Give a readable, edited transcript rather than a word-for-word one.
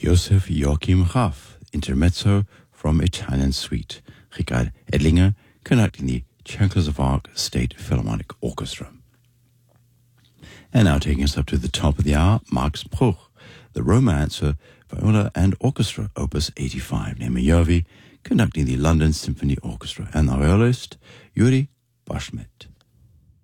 Joseph Joachim Raff, intermezzo from Italian Suite. Richard Edlinger conducting the Czechoslovak State Philharmonic Orchestra. And now taking us up to the top of the hour, Max Bruch, the Romance for Viola and Orchestra, Opus 85. Neema Järvi conducting the London Symphony Orchestra, and the violist Yuri Bashmet.